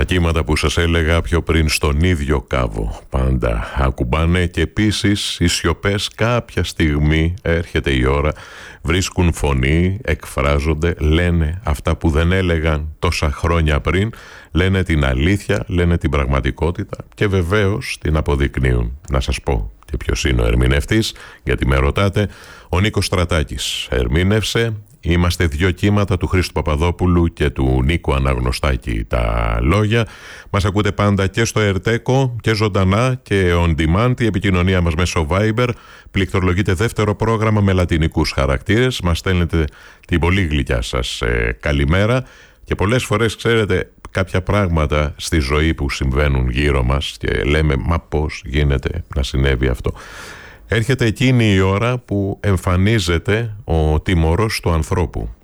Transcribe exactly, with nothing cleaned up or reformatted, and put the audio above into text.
Τα κύματα που σας έλεγα πιο πριν στον ίδιο κάβο πάντα ακουμπάνε, και επίσης οι σιωπές κάποια στιγμή έρχεται η ώρα, βρίσκουν φωνή, εκφράζονται, λένε αυτά που δεν έλεγαν τόσα χρόνια πριν, λένε την αλήθεια, λένε την πραγματικότητα και βεβαίως την αποδεικνύουν. Να σας πω και ποιος είναι ο ερμηνευτής, γιατί με ρωτάτε. Ο Νίκος Στρατάκης ερμήνευσε. Είμαστε δύο κύματα του Χρήστου Παπαδόπουλου και του Νίκου Αναγνωστάκη τα λόγια. Μας ακούτε πάντα και στο Ερτέκο και ζωντανά και on demand. Η επικοινωνία μας μέσω Viber. Πληκτρολογείτε δεύτερο πρόγραμμα με λατινικούς χαρακτήρες. Μας στέλνετε την πολύ γλυκιά σας ε, καλημέρα. Και πολλές φορές, ξέρετε, κάποια πράγματα στη ζωή που συμβαίνουν γύρω μας και λέμε μα πώς γίνεται να συνέβη αυτό. Έρχεται εκείνη η ώρα που εμφανίζεται ο τιμωρός του ανθρώπου.